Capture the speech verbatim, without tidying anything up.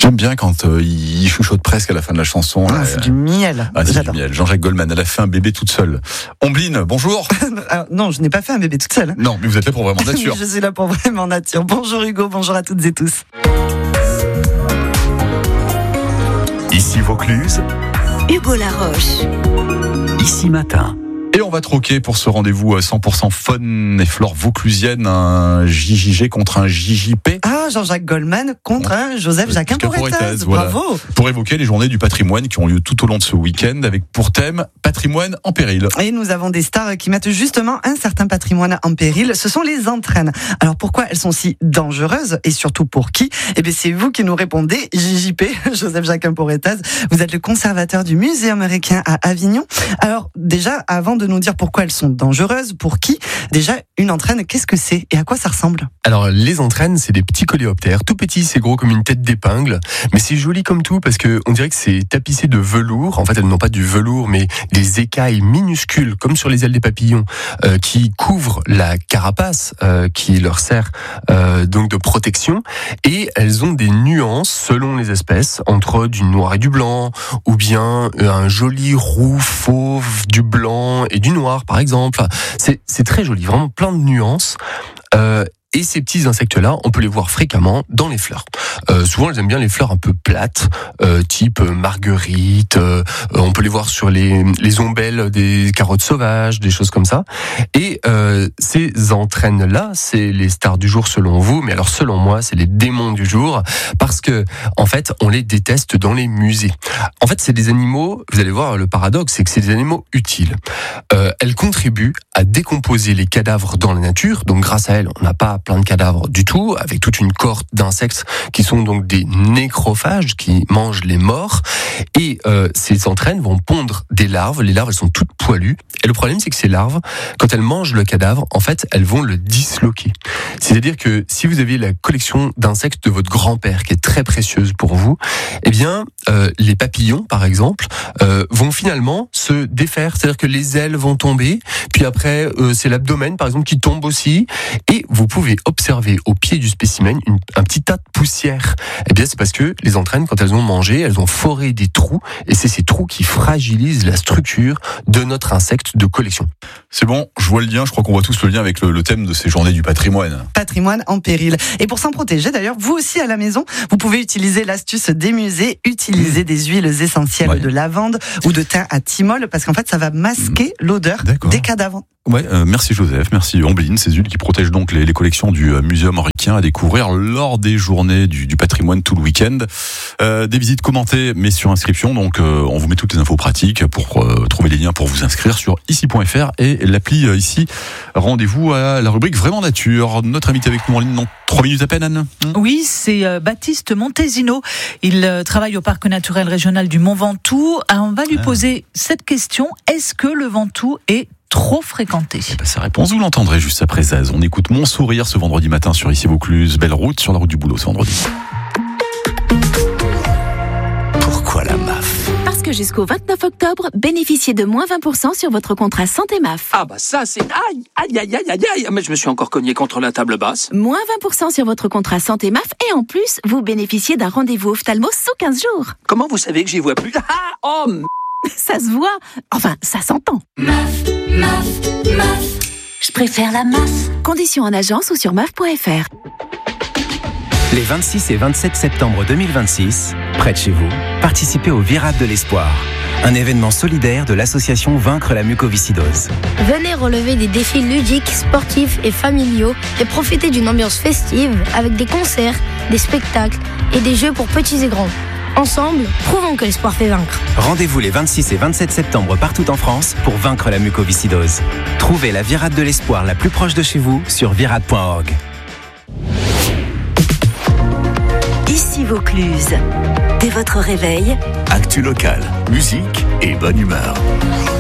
J'aime bien quand euh, il chuchote presque à la fin de la chanson. Ah, là, c'est du miel. Ah, c'est J'adore. du miel. Jean-Jacques Goldman, elle a fait un bébé toute seule. Ombline, bonjour. Alors, non, je n'ai pas fait un bébé toute seule. Non, mais vous êtes là pour vraiment nature. Je suis là pour vraiment nature. Bonjour Hugo, bonjour à toutes et tous. Ici Vaucluse, Hugo Laroche. ici Matin. Et on va troquer pour ce rendez-vous cent pour cent faune et flore vauclusienne, un J J G contre un J J P. Ah, Jean-Jacques Goldman contre un Joseph Jacquin Porretaz. Voilà. Bravo. Pour évoquer les journées du patrimoine qui ont lieu tout au long de ce week-end, avec pour thème patrimoine en péril. Et nous avons des stars qui mettent justement un certain patrimoine en péril. Ce sont les entraînes. Alors pourquoi elles sont si dangereuses et surtout pour qui? Eh bien c'est vous qui nous répondez. J J P, Joseph Jacquin Porretaz. Vous êtes le conservateur du Muséum requin à Avignon. Alors déjà, avant de nous dire pourquoi elles sont dangereuses, pour qui, déjà une entraîne, qu'est-ce que c'est et à quoi ça ressemble? Alors les entraînes, c'est des petits coléoptères, tout petits, c'est gros comme une tête d'épingle, mais c'est joli comme tout parce que on dirait que c'est tapissé de velours. En fait, elles n'ont pas du velours, mais des écailles minuscules, comme sur les ailes des papillons, euh, qui couvrent la carapace, euh, qui leur sert euh, donc de protection. Et elles ont des nuances selon les espèces, entre du noir et du blanc, ou bien un joli roux fauve, du blanc et du noir, par exemple. C'est, c'est très joli, vraiment plein de nuances. Euh, Et ces petits insectes-là, on peut les voir fréquemment dans les fleurs. Euh, souvent, elles aiment bien les fleurs un peu plates, euh, type marguerite. Euh, on peut les voir sur les, les ombelles des carottes sauvages, des choses comme ça. Et euh, ces entraînes-là, c'est les stars du jour selon vous, mais alors selon moi, c'est les démons du jour, parce que en fait, on les déteste dans les musées. En fait, c'est des animaux. Vous allez voir, le paradoxe, c'est que c'est des animaux utiles. Euh, elles contribuent à décomposer les cadavres dans la nature. Donc, grâce à elles, on n'a pas plein de cadavres du tout, avec toute une cohorte d'insectes qui sont donc des nécrophages, qui mangent les morts. Et euh, ces entraînes vont pondre des larves. Les larves, elles sont toutes poilues. Et le problème, c'est que ces larves, quand elles mangent le cadavre, en fait, elles vont le disloquer. C'est-à-dire que si vous avez la collection d'insectes de votre grand-père, qui est très précieuse pour vous, eh bien, euh, les papillons, par exemple, euh, vont finalement se défaire. C'est-à-dire que les ailes vont tomber, puis après, euh, c'est l'abdomen, par exemple, qui tombe aussi. Et vous pouvez observer au pied du spécimen une, un petit tas de poussière. Eh bien, c'est parce que les entraînes, quand elles ont mangé, elles ont foré des trous, et c'est ces trous qui fragilisent la structure de notre insecte de collection. C'est bon, je vois le lien, je crois qu'on voit tous le lien avec le, le thème de ces journées du patrimoine. Patrimoine en péril. Et pour s'en protéger, d'ailleurs, vous aussi à la maison, vous pouvez utiliser l'astuce des musées, utiliser mmh. des huiles essentielles ouais. de lavande ou de thym à thymol, parce qu'en fait, ça va masquer mmh. l'odeur D'accord. des cadavres. Ouais, euh, merci Joseph, merci Ombline, ces huiles qui protègent donc les, les collections du euh, Muséum requin à découvrir lors des journées du, du patrimoine tout le week-end. Euh, des visites commentées, mais sur inscription, donc euh, on vous met toutes les infos pratiques pour euh, trouver les liens pour vous inscrire sur ici point f r et l'appli euh, ici. Rendez-vous à la rubrique Vraiment Nature. Notre invité avec nous en ligne dans trois minutes à peine, Anne. Hum oui, c'est euh, Baptiste Montesino. Il euh, travaille au parc naturel régional du Mont Ventoux. Alors, on va lui ah. poser cette question. Est-ce que le Ventoux est trop fréquenté? Eh ben, sa réponse, vous l'entendrez juste après Zaz. On écoute Mon Sourire ce vendredi matin sur Ici Vaucluse. Belle route sur la route du boulot ce vendredi. Pourquoi la M A F? Parce que jusqu'au vingt-neuf octobre, bénéficiez de moins vingt pour cent sur votre contrat Santé M A F. Ah bah ça c'est... Aïe, aïe, aïe, aïe, aïe, aïe. Mais je me suis encore cogné contre la table basse. Moins vingt pour cent sur votre contrat Santé M A F et en plus, vous bénéficiez d'un rendez-vous ophtalmo sous quinze jours. Comment vous savez que j'y vois plus? Ah, oh m... Ça se voit. Enfin, ça s'entend. M A F, M A F, M A F. Je préfère la M A F. Conditions en agence ou sur M A F point F R. Les vingt-six et vingt-sept septembre deux mille vingt-six, près de chez vous, participez au Virade de l'Espoir, un événement solidaire de l'association Vaincre la mucoviscidose. Venez relever des défis ludiques, sportifs et familiaux et profiter d'une ambiance festive avec des concerts, des spectacles et des jeux pour petits et grands. Ensemble, prouvons que l'espoir fait vaincre. Rendez-vous les vingt-six et vingt-sept septembre partout en France pour vaincre la mucoviscidose. Trouvez la Virade de l'Espoir la plus proche de chez vous sur virade point org. Ici Vaucluse. Dès votre réveil, actu locale, musique et bonne humeur.